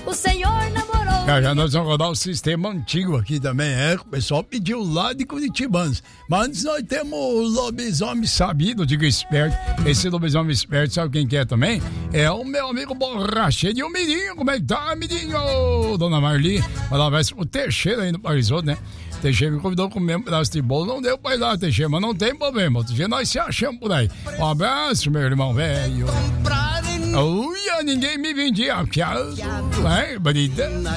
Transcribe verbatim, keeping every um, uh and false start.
o senhor namorou. Já nós vamos rodar o sistema antigo aqui também, é? O pessoal pediu lá de Curitibanos. Mas antes nós temos o lobisomem sabido, digo esperto. Esse lobisomem esperto, sabe quem que é também? É o meu amigo Borracheiro e o Mirinho. Como é que tá, Mirinho? Dona Marli, mandar um o Teixeira aí no Parisoto, né? Teixeira me convidou a comer um pedaço de bolo, não deu pra ir lá, Teixeira, mas não tem problema. Outro dia nós se achamos por aí. Um abraço, meu irmão velho. Uia, ninguém me vendia fiado. É, bonita.